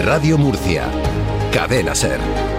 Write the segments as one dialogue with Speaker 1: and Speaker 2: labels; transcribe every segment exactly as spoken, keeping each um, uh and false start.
Speaker 1: Radio Murcia. Cadena SER.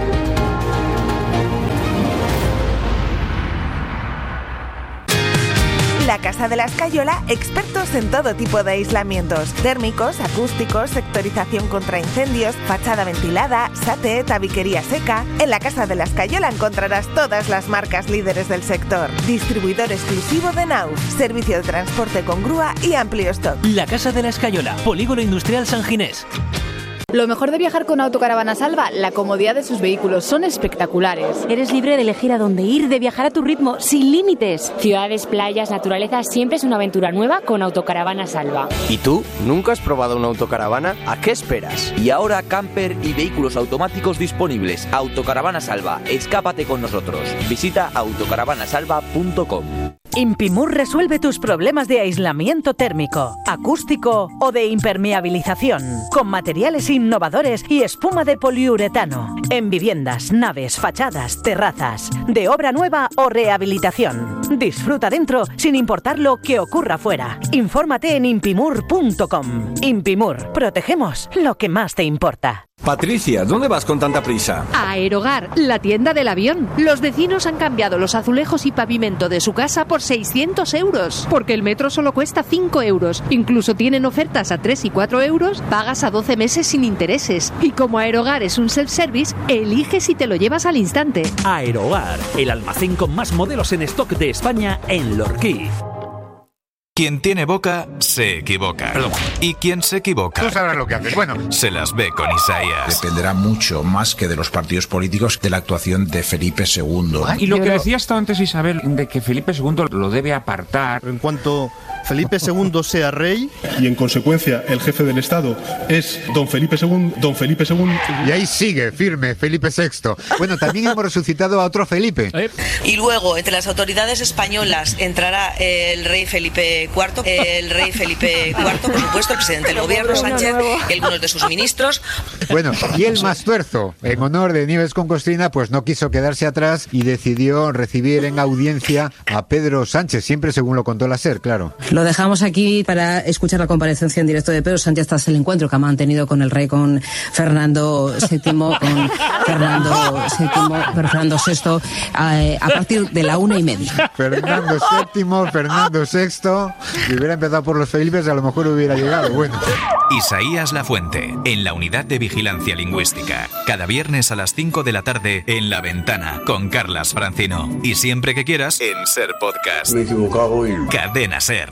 Speaker 2: La Casa de la Escayola, expertos en todo tipo de aislamientos: térmicos, acústicos, sectorización contra incendios, fachada ventilada, sate, tabiquería seca. En la Casa de la Escayola encontrarás todas las marcas líderes del sector. Distribuidor exclusivo de Nauf, servicio de transporte con grúa y amplio stock.
Speaker 3: La Casa de la Escayola, Polígono Industrial San Ginés.
Speaker 4: Lo mejor de viajar con Autocaravana Salva, la comodidad de sus vehículos, son espectaculares.
Speaker 5: Eres libre de elegir a dónde ir, de viajar a tu ritmo, sin límites. Ciudades, playas, naturaleza, siempre es una aventura nueva con Autocaravana Salva.
Speaker 6: ¿Y tú? ¿Nunca has probado una autocaravana? ¿A qué esperas? Y ahora camper y vehículos automáticos disponibles. Autocaravana Salva, escápate con nosotros. Visita autocaravana salva punto com.
Speaker 7: Impimur resuelve tus problemas de aislamiento térmico, acústico o de impermeabilización, con materiales innovadores y espuma de poliuretano, en viviendas, naves, fachadas, terrazas, de obra nueva o rehabilitación. Disfruta dentro sin importar lo que ocurra fuera. Infórmate en impimur punto com. Impimur, protegemos lo que más te importa.
Speaker 8: Patricia, ¿dónde vas con tanta prisa?
Speaker 9: A Aerogar, la tienda del avión. Los vecinos han cambiado los azulejos y pavimento de su casa por seiscientos euros, porque el metro solo cuesta cinco euros. Incluso tienen ofertas a tres y cuatro euros, pagas a doce meses sin intereses. Y como Aerogar es un self-service, eliges si te lo llevas al instante.
Speaker 3: Aerogar, el almacén con más modelos en stock de España en Lorquí.
Speaker 10: Quien tiene boca, se equivoca.
Speaker 11: Perdón.
Speaker 10: Y quien se equivoca...
Speaker 11: Tú sabrás lo que haces. Bueno.
Speaker 10: Se las ve con Isaías.
Speaker 12: Dependerá mucho, más que de los partidos políticos, de la actuación de Felipe segundo.
Speaker 11: Y lo que decía hasta antes Isabel, de que Felipe segundo lo debe apartar.
Speaker 13: En cuanto Felipe segundo sea rey, y en consecuencia el jefe del Estado es don Felipe segundo, don Felipe segundo...
Speaker 11: Y ahí sigue, firme, Felipe sexto. Bueno, también hemos resucitado a otro Felipe.
Speaker 14: Y luego, entre las autoridades españolas, entrará el rey Felipe cuarto, el rey Felipe cuarto, por supuesto, el presidente del gobierno, Sánchez, y algunos de sus ministros.
Speaker 11: Bueno, y el más tuerzo, en honor de Nieves con Costrina, pues no quiso quedarse atrás y decidió recibir en audiencia a Pedro Sánchez, siempre según lo contó la SER, claro.
Speaker 15: Lo dejamos aquí para escuchar la comparecencia en directo de Pedro Sánchez tras el encuentro que ha mantenido con el rey, con Fernando séptimo, con Fernando séptimo, Fernando sexto, a, a partir de la una y media.
Speaker 11: Fernando séptimo, Fernando sexto... Si hubiera empezado por los Felipes, a lo mejor hubiera llegado. Bueno.
Speaker 10: Isaías Lafuente, en la Unidad de Vigilancia Lingüística. Cada viernes a las cinco de la tarde en La Ventana, con Carlas Francino. Y siempre que quieras, en SER Podcast.
Speaker 12: Me he equivocado y...
Speaker 10: Cadena SER.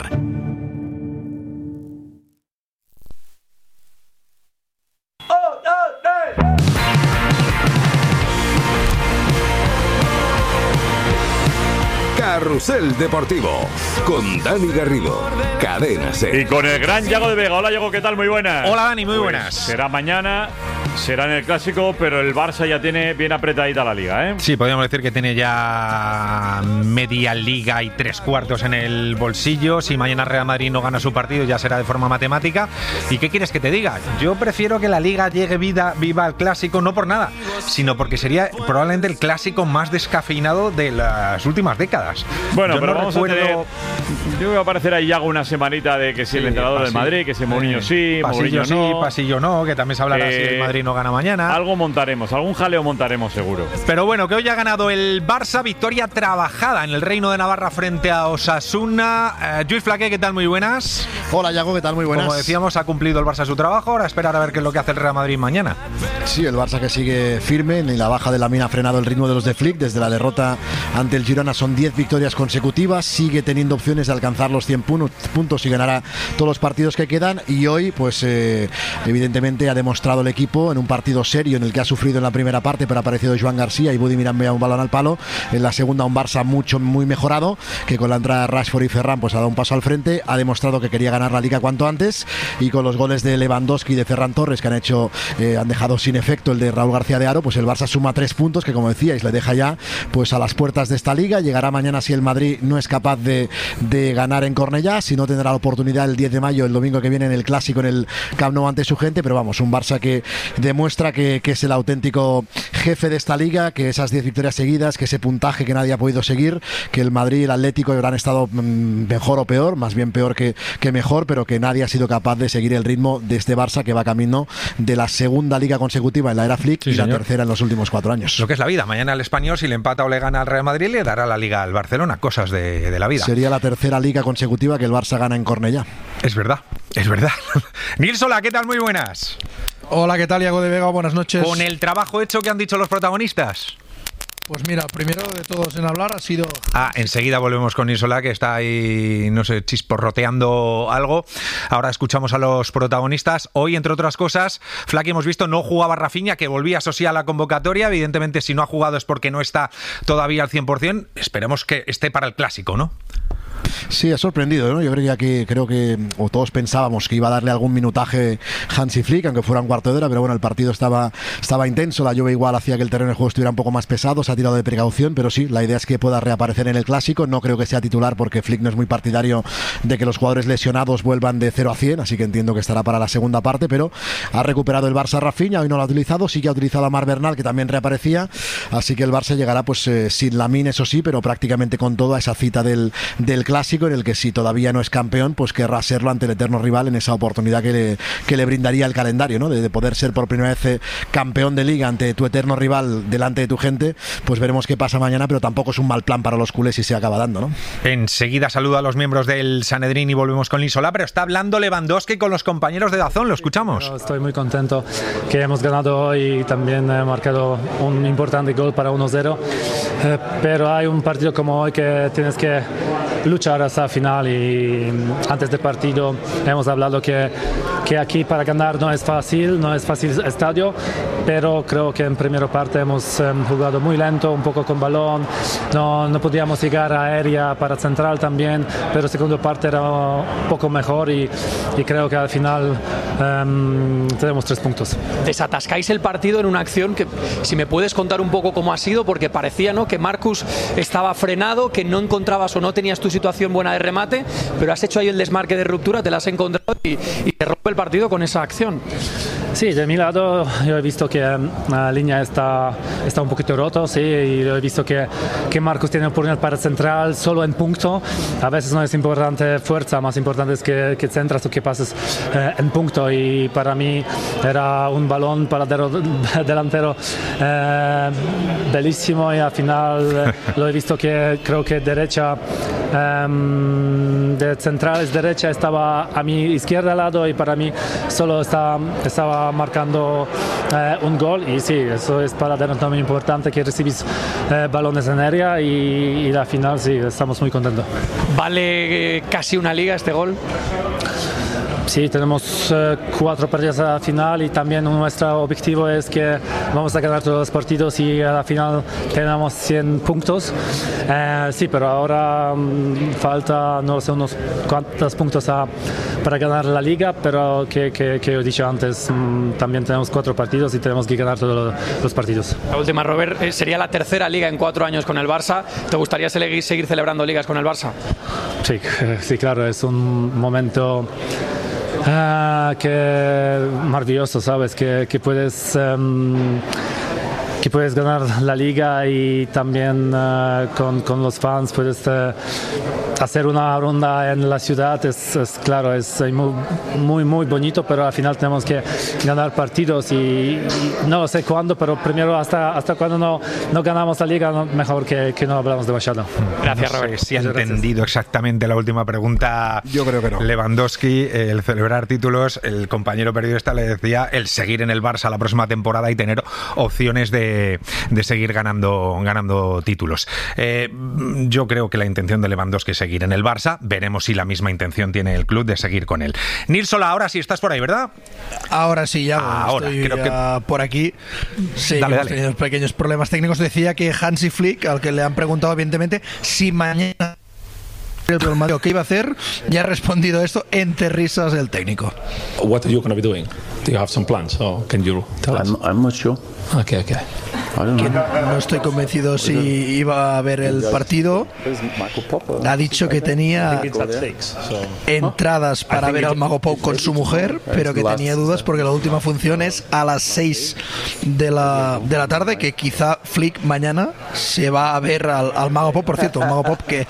Speaker 1: Carrusel Deportivo con Dani Garrido, Cadena SER.
Speaker 16: Y con el gran Yago de Vega. Hola Yago, ¿qué tal? Muy buenas.
Speaker 17: Hola Dani, muy
Speaker 16: pues
Speaker 17: buenas.
Speaker 16: Será mañana, será en el Clásico, pero el Barça ya tiene bien apretadita la Liga, ¿eh?
Speaker 17: Sí, podríamos decir que tiene ya media Liga y tres cuartos en el bolsillo. Si mañana Real Madrid no gana su partido, ya será de forma matemática. ¿Y qué quieres que te diga? Yo prefiero que la Liga llegue vida, viva al Clásico, no por nada, sino porque sería probablemente el Clásico más descafeinado de las últimas décadas.
Speaker 16: Bueno,
Speaker 17: yo
Speaker 16: pero
Speaker 17: no
Speaker 16: vamos
Speaker 17: recuerdo...
Speaker 16: a tener... Yo voy a aparecer ahí Yago una semanita de que si sí, el entrenador pasillo, del Madrid, que si Mourinho sí,
Speaker 17: pasillo
Speaker 16: Mourinho
Speaker 17: sí,
Speaker 16: no.
Speaker 17: pasillo no, que también se hablará eh, si el Madrid no gana mañana.
Speaker 16: Algo montaremos, algún jaleo montaremos seguro.
Speaker 17: Pero bueno, que hoy ha ganado el Barça, victoria trabajada en el Reino de Navarra frente a Osasuna. Eh, Lluís Flaqué, ¿qué tal? Muy buenas.
Speaker 13: Hola Yago, ¿qué tal? Muy buenas.
Speaker 17: Como decíamos, ha cumplido el Barça su trabajo, ahora esperar a ver qué es lo que hace el Real Madrid mañana.
Speaker 13: Sí, el Barça que sigue firme, ni la baja de la mina ha frenado el ritmo de los de Flick. Desde la derrota ante el Girona son diez victorias consecutivas, sigue teniendo opciones de alcanzar los cien puntos y ganará todos los partidos que quedan, y hoy pues eh, evidentemente ha demostrado el equipo en un partido serio en el que ha sufrido en la primera parte, pero ha aparecido Joan García y Budimir Ambea un balón al palo. En la segunda un Barça mucho muy mejorado, que con la entrada de Rashford y Ferran pues ha dado un paso al frente, ha demostrado que quería ganar la Liga cuanto antes, y con los goles de Lewandowski y de Ferran Torres que han hecho eh, han dejado sin efecto el de Raúl García de Haro, pues el Barça suma tres puntos que, como decíais, le deja ya pues a las puertas de esta Liga. Llegará mañana si el Madrid no es capaz de, de ganar en Cornellá, si no tendrá la oportunidad el diez de mayo, el domingo que viene, en el Clásico en el Camp Nou ante su gente. Pero vamos, un Barça que demuestra que, que es el auténtico jefe de esta liga, que esas diez victorias seguidas, que ese puntaje que nadie ha podido seguir, que el Madrid y el Atlético habrán estado mejor o peor, más bien peor que, que mejor, pero que nadie ha sido capaz de seguir el ritmo de este Barça, que va camino de la segunda liga consecutiva en la era Flick, sí, y señor, la tercera en los últimos cuatro años.
Speaker 17: Lo que es la vida. Mañana el Español, si le empata o le gana al Real Madrid, le dará la liga al Barcelona. Cosas de, de la vida.
Speaker 13: Sería la tercera liga consecutiva que el Barça gana en Cornellá.
Speaker 17: Es verdad, es verdad. Nils, hola, ¿qué tal? Muy buenas.
Speaker 18: Hola, ¿qué tal? Iago de Vega, buenas noches.
Speaker 17: Con el trabajo hecho, ¿qué han dicho los protagonistas?
Speaker 18: Pues mira, primero de todos en hablar ha sido...
Speaker 17: Ah, enseguida volvemos con Isola, que está ahí, no sé, chisporroteando algo. Ahora escuchamos a los protagonistas. Hoy, entre otras cosas, Flaky, hemos visto, no jugaba Rafinha, que volvía Sosí a la convocatoria. Evidentemente, si no ha jugado es porque no está todavía al cien por ciento. Esperemos que esté para el Clásico, ¿no?
Speaker 13: Sí, ha sorprendido, ¿no? Yo creo que aquí, creo que o todos pensábamos que iba a darle algún minutaje Hansi Flick, aunque fuera un cuarto de hora, pero bueno, el partido estaba, estaba intenso, la lluvia igual hacía que el terreno de juego estuviera un poco más pesado, se ha tirado de precaución, pero sí, la idea es que pueda reaparecer en el Clásico. No creo que sea titular porque Flick no es muy partidario de que los jugadores lesionados vuelvan de cero a cien, así que entiendo que estará para la segunda parte, pero ha recuperado el Barça a Rafinha, hoy no lo ha utilizado, sí que ha utilizado a Marc Bernal, que también reaparecía, así que el Barça llegará pues eh, sin Lamine, eso sí, pero prácticamente con todo a esa cita del, del Clásico, en el que si todavía no es campeón, pues querrá serlo ante el eterno rival en esa oportunidad que le, que le brindaría el calendario, ¿no? De, de poder ser por primera vez eh, campeón de liga ante tu eterno rival delante de tu gente. Pues veremos qué pasa mañana, pero tampoco es un mal plan para los culés si se acaba dando, ¿no?
Speaker 17: Enseguida saludo a los miembros del Sanedrín y volvemos con Lisola, pero está hablando Lewandowski con los compañeros de Dazón, lo escuchamos.
Speaker 19: Estoy muy contento que hemos ganado hoy y también he marcado un importante gol para uno cero, eh, pero hay un partido como hoy que tienes que luchar hasta el final, y antes del partido hemos hablado que, que aquí para ganar no es fácil, no es fácil el estadio, pero creo que en primera parte hemos um, jugado muy lento, un poco con balón, no, no podíamos llegar a aérea para central también, pero segunda parte era un poco mejor y, y creo que al final um, tenemos tres puntos.
Speaker 20: Desatascáis el partido en una acción que, si me puedes contar un poco cómo ha sido, porque parecía, ¿no?, que Marcus estaba frenado, que no encontrabas o no tenías tu situación buena de remate, pero has hecho ahí el desmarque de ruptura, te la has encontrado y, y te rompe el partido con esa acción.
Speaker 19: Sí, de mi lado yo he visto que um, la línea está, está un poquito rota, sí, y he visto que, que Marcus tiene oportunidad para central solo en punto. A veces no es importante fuerza, más importante es que, que centras o que pases eh, en punto, y para mí era un balón para el delantero eh, bellísimo, y al final eh, lo he visto que creo que derecha eh, de centrales derecha estaba a mi izquierda al lado, y para mí solo está, estaba marcando eh, un gol, y sí, eso es para delantero muy importante, que recibís eh, balones en área, y, y al final sí, estamos muy contentos.
Speaker 20: ¿Vale eh, casi una liga este gol?
Speaker 19: Sí, tenemos eh, cuatro partidos a la final, y también nuestro objetivo es que vamos a ganar todos los partidos y a la final tenemos cien puntos. Eh, sí, pero ahora um, falta no sé unos cuantos puntos a, para ganar la liga, pero que, que, que he dicho antes, um, también tenemos cuatro partidos y tenemos que ganar todos los partidos.
Speaker 20: La última, Robert, eh, sería la tercera liga en cuatro años con el Barça. ¿Te gustaría seguir, seguir celebrando ligas con el Barça?
Speaker 19: Sí, sí, claro, es un momento... Ah, que maravilloso, ¿sabes? Que, que puedes um, que puedes ganar la liga, y también uh, con, con los fans puedes uh, hacer una ronda en la ciudad. Es, es claro, es muy, muy muy bonito, pero al final tenemos que ganar partidos, y, y no lo sé cuándo, pero primero hasta, hasta cuando no, no ganamos la liga, no, mejor que, que no hablamos demasiado.
Speaker 20: Gracias,
Speaker 17: no
Speaker 20: Robert.
Speaker 17: sé si ha entendido exactamente la última pregunta.
Speaker 13: Yo creo que no.
Speaker 17: Lewandowski, el celebrar títulos, el compañero periodista le decía el seguir en el Barça la próxima temporada y tener opciones de, de seguir ganando, ganando títulos. Eh, yo creo que la intención de Lewandowski es seguir en el Barça. Veremos si la misma intención tiene el club de seguir con él. Nilsola, ahora sí estás por ahí, ¿verdad?
Speaker 18: Ahora sí, ya
Speaker 17: ahora,
Speaker 18: estoy
Speaker 17: creo que...
Speaker 18: uh, por aquí. Sí,
Speaker 17: dale,
Speaker 18: hemos
Speaker 17: dale.
Speaker 18: tenido pequeños problemas técnicos. Decía que Hansi Flick, al que le han preguntado evidentemente si mañana el Real Madrid qué iba a hacer, ya ha respondido esto entre risas del técnico.
Speaker 21: What are you going to be doing? Do you have some plans? Or can you tell us?
Speaker 22: I'm, I'm not sure.
Speaker 21: Okay, okay.
Speaker 18: que no estoy convencido si iba a ver el partido. Ha dicho que tenía entradas para ver al Mago Pop con su mujer, pero que tenía dudas porque la última función es a las seis de la, de la tarde, que quizá Flick mañana se va a ver al, al Mago Pop. Por cierto, un Mago Pop que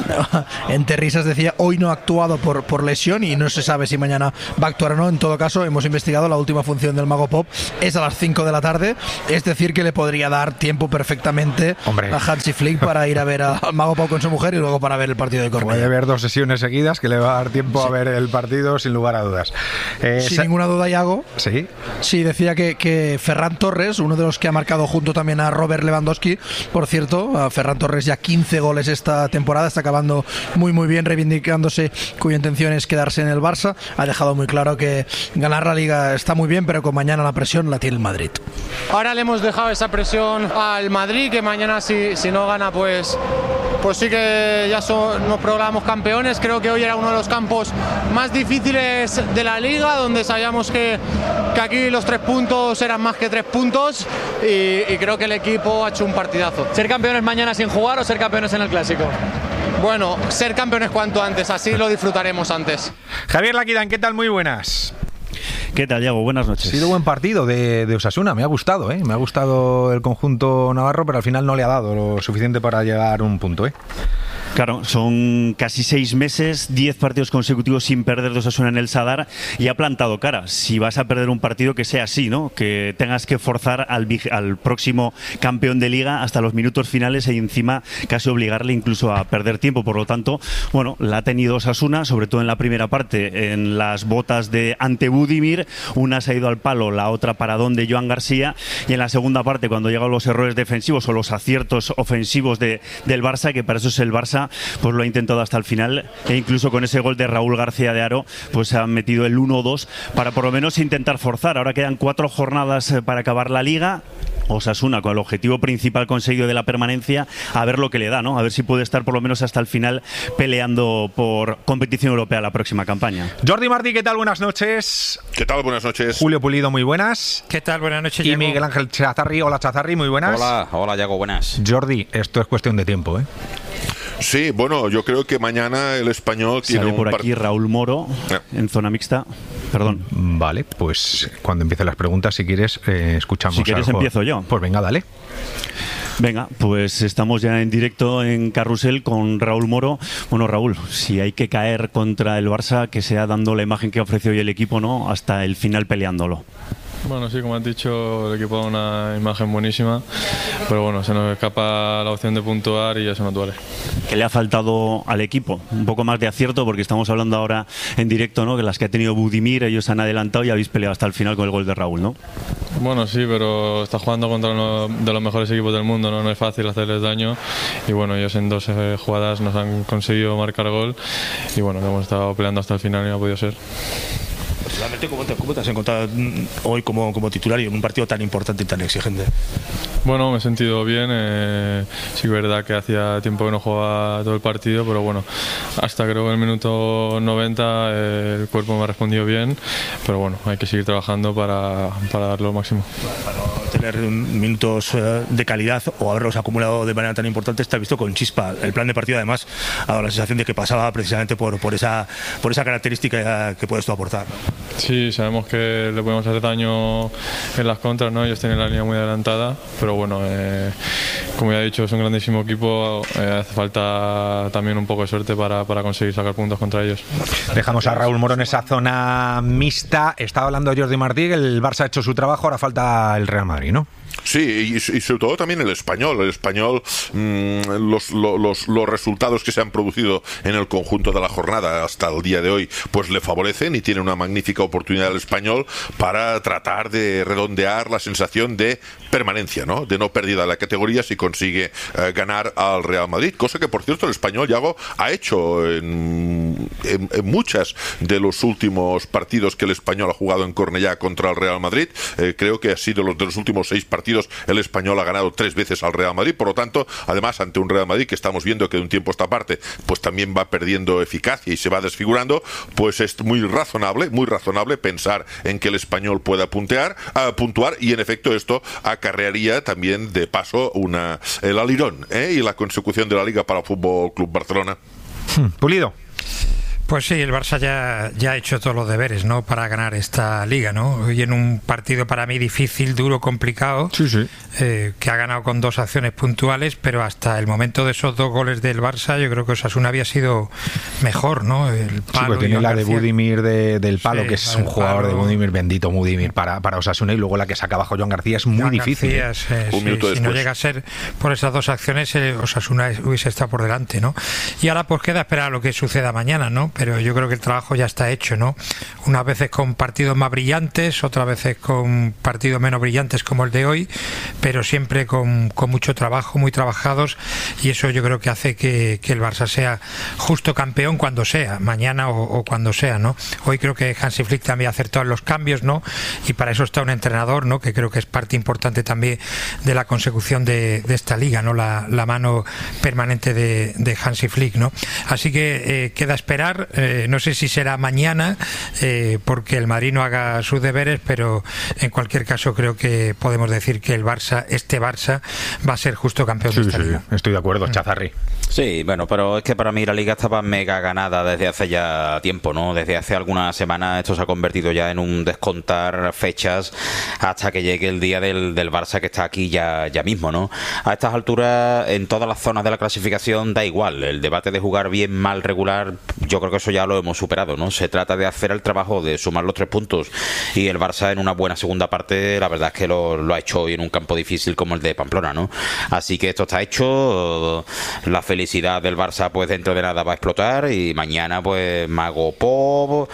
Speaker 18: entre risas decía hoy no ha actuado por, por lesión y no se sabe si mañana va a actuar o no. En todo caso, hemos investigado, la última función del Mago Pop es a las cinco de la tarde, es decir que le podría dar tiempo perfectamente Hombre. a Hansi Flick para ir a ver al Mago Pop con su mujer y luego para ver el partido de Cornellá.
Speaker 17: Puede haber dos sesiones seguidas que le va a dar tiempo sí. a ver el partido sin lugar a dudas.
Speaker 18: Eh, sin sa- ninguna duda, Iago.
Speaker 17: Sí.
Speaker 18: Sí, decía que, que Ferran Torres, uno de los que ha marcado junto también a Robert Lewandowski, por cierto, Ferran Torres ya quince goles esta temporada, está acabando muy muy bien, reivindicándose, cuya intención es quedarse en el Barça. Ha dejado muy claro que ganar la Liga está muy bien, pero con mañana la presión la tiene el Madrid.
Speaker 21: Ahora le hemos dejado esa presión al Madrid, que mañana si, si no gana pues, pues sí que ya son, nos proclamamos campeones. Creo que hoy era uno de los campos más difíciles de la Liga, donde sabíamos que, que aquí los tres puntos eran más que tres puntos y, y creo que el equipo ha hecho un partidazo.
Speaker 20: ¿Ser campeones mañana sin jugar o ser campeones en el Clásico?
Speaker 21: Bueno, ser campeones cuanto antes, así lo disfrutaremos antes.
Speaker 17: Javier Laquidán, ¿qué tal? Muy buenas.
Speaker 22: ¿Qué tal, Diego? Buenas noches.
Speaker 17: Ha sido buen partido de, de Osasuna, me ha gustado, ¿eh? Me ha gustado el conjunto navarro, pero al final no le ha dado lo suficiente para llegar a un punto, ¿eh?
Speaker 22: Claro, son casi seis meses, diez partidos consecutivos sin perder de Osasuna en el Sadar y ha plantado cara. Si vas a perder un partido, que sea así, ¿no? Que tengas que forzar al, al próximo campeón de Liga hasta los minutos finales e encima casi obligarle incluso a perder tiempo. Por lo tanto, bueno, la ha tenido Osasuna, sobre todo en la primera parte, en las botas de ante Budimir. Una se ha ido al palo, la otra paradón de Joan García. Y en la segunda parte, cuando llegan los errores defensivos o los aciertos ofensivos de, del Barça, que para eso es el Barça, pues lo ha intentado hasta el final, e incluso con ese gol de Raúl García de Haro pues se han metido el uno dos para por lo menos intentar forzar. Ahora quedan cuatro jornadas para acabar la Liga. Osasuna con el objetivo principal conseguido de la permanencia, a ver lo que le da, ¿no? A ver si puede estar por lo menos hasta el final peleando por competición europea la próxima campaña.
Speaker 17: Jordi Martí, ¿qué tal? Buenas noches.
Speaker 23: ¿Qué tal? Buenas noches.
Speaker 17: Julio Pulido, muy buenas.
Speaker 24: ¿Qué tal? Buenas noches,
Speaker 17: Y
Speaker 24: Diego.
Speaker 17: Miguel Ángel Chazarri. Hola, Chazarri, muy buenas.
Speaker 23: Hola, hola, Diego, buenas.
Speaker 17: Jordi, esto es cuestión de tiempo, ¿eh?
Speaker 23: Sí, bueno, yo creo que mañana el Español tiene
Speaker 22: Sale
Speaker 23: un
Speaker 22: por aquí Raúl Moro en zona mixta. Perdón.
Speaker 17: Vale, pues cuando empiecen las preguntas, si quieres, eh, escuchamos.
Speaker 22: Si quieres
Speaker 17: algo.
Speaker 22: empiezo yo.
Speaker 17: Pues venga, dale.
Speaker 22: Venga, pues estamos ya en directo en Carrusel con Raúl Moro. Bueno, Raúl, si hay que caer contra el Barça, que sea dando la imagen que ofreció hoy el equipo, ¿no? Hasta el final peleándolo.
Speaker 25: Bueno, sí, como has dicho, el equipo da una imagen buenísima, pero bueno, se nos escapa la opción de puntuar y eso nos duele.
Speaker 22: ¿Qué le ha faltado al equipo? Un poco más de acierto, porque estamos hablando ahora en directo, ¿no? Que las que ha tenido Budimir, ellos han adelantado y habéis peleado hasta el final con el gol de Raúl, ¿no?
Speaker 25: Bueno, sí, pero está jugando contra uno de los mejores equipos del mundo, ¿no? No es fácil hacerles daño y bueno, ellos en dos eh, jugadas nos han conseguido marcar gol y bueno, hemos estado peleando hasta el final y no ha podido ser.
Speaker 24: Personalmente, ¿cómo te, cómo te has encontrado hoy como, como titular y en un partido tan importante y tan exigente?
Speaker 25: Bueno, me he sentido bien. Eh, sí, es verdad que hacía tiempo que no jugaba todo el partido, pero bueno, hasta creo que en el minuto noventa eh, el cuerpo me ha respondido bien. Pero bueno, hay que seguir trabajando para, para dar lo máximo.
Speaker 24: Para no tener minutos eh, de calidad o haberlos acumulado de manera tan importante, está visto con chispa. El plan de partido, además, ha dado la sensación de que pasaba precisamente por, por, esa, por esa característica que puedes tú aportar.
Speaker 25: Sí, sabemos que le podemos hacer daño en las contras, ¿no? Ellos tienen la línea muy adelantada, pero bueno, eh, como ya he dicho, es un grandísimo equipo, eh, hace falta también un poco de suerte para, para conseguir sacar puntos contra ellos.
Speaker 17: Dejamos a Raúl Moro en esa zona mixta. Estaba hablando Jordi Martí, el Barça ha hecho su trabajo, ahora falta el Real Madrid, ¿no?
Speaker 23: Sí, y, y sobre todo también el Español. El Español, mmm, los, los, los resultados que se han producido en el conjunto de la jornada hasta el día de hoy, pues le favorecen y tiene una magnífica oportunidad el Español para tratar de redondear la sensación de permanencia, ¿no? De no pérdida de la categoría, si consigue eh, ganar al Real Madrid, cosa que por cierto el Español, Yago, ha hecho en, en, en muchas de los últimos partidos que el Español ha jugado en Cornellá contra el Real Madrid. Eh, creo que ha sido los de los últimos seis partidos el Español ha ganado tres veces al Real Madrid, por lo tanto, además ante un Real Madrid que estamos viendo que de un tiempo a esta parte pues también va perdiendo eficacia y se va desfigurando, pues es muy razonable, muy razonable pensar en que el Español pueda puntear, uh, puntuar, y en efecto esto acarrearía también de paso una el alirón ¿eh? y la consecución de la Liga para el Fútbol Club Barcelona.
Speaker 17: Hmm. Pulido.
Speaker 2: Pues sí, el Barça ya, ya ha hecho todos los deberes, ¿no?, para ganar esta liga, ¿no? Hoy en un partido para mí difícil, duro, complicado,
Speaker 17: sí, sí.
Speaker 2: Eh, que ha ganado con dos acciones puntuales, pero hasta el momento de esos dos goles del Barça yo creo que Osasuna había sido mejor, ¿no? El palo,
Speaker 17: sí, pues tiene la de Budimir de, del palo, sí, que es un jugador palo. de Budimir, bendito Budimir para, para Osasuna, y luego la que saca abajo Joan García es muy Joan difícil.
Speaker 2: García,
Speaker 17: ¿eh?
Speaker 2: sí,
Speaker 23: un minuto
Speaker 2: sí,
Speaker 23: después.
Speaker 2: Si no llega a ser por esas dos acciones, eh, Osasuna hubiese estado por delante, ¿no? Y ahora pues queda esperar a lo que suceda mañana, ¿no? Pero yo creo que el trabajo ya está hecho, ¿no? Unas veces con partidos más brillantes, otras veces con partidos menos brillantes como el de hoy, pero siempre con, con mucho trabajo, muy trabajados, y eso yo creo que hace que, que el Barça sea justo campeón cuando sea, mañana o, o cuando sea, ¿no? Hoy creo que Hansi Flick también ha acertado en los cambios, ¿no? Y para eso está un entrenador, ¿no?, que creo que es parte importante también de la consecución de, de esta liga, ¿no? La, la mano permanente de, de Hansi Flick, ¿no? Así que eh, queda esperar, eh, no sé si será mañana, eh, porque el Madrid no haga sus deberes, pero en cualquier caso creo que podemos decir que el Barça, este Barça, va a ser justo campeón
Speaker 17: sí,
Speaker 2: de esta
Speaker 17: sí,
Speaker 2: liga.
Speaker 17: Estoy de acuerdo, Chazarri.
Speaker 4: Sí, bueno, pero es que para mí la liga estaba mega ganada desde hace ya tiempo, ¿no? Desde hace algunas semanas esto se ha convertido ya en un descontar fechas hasta que llegue el día del, del Barça, que está aquí ya, ya mismo, ¿no? A estas alturas, en todas las zonas de la clasificación da igual, el debate de jugar bien, mal, regular, yo creo que eso ya lo hemos superado, ¿no? Se trata de hacer el trabajo, de sumar los tres puntos, y el Barça en una buena segunda parte, la verdad es que lo, lo ha hecho hoy en un campo difícil como el de Pamplona, ¿no? Así que esto está hecho, la felicidad del Barça pues dentro de nada va a explotar, y mañana pues mago pop,